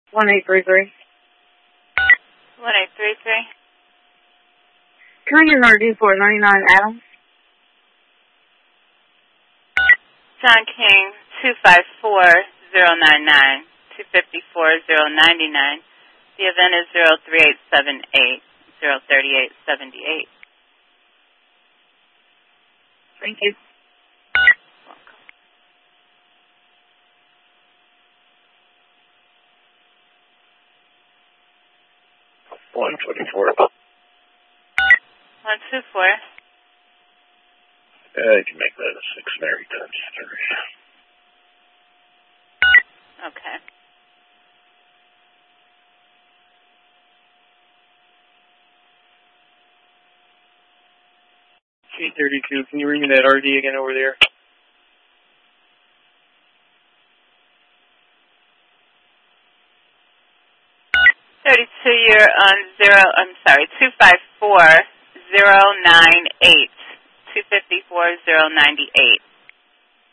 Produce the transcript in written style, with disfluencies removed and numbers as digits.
1833. 1833. Can I get another D499 Adams? John King, 254099, 254099. The event is 03878, 03878. Thank you. Welcome. One 24. 124. You can make that a 6 Mary times 3. Okay. K32, can you read me that RD again over there? You're on 254-098, 254-098.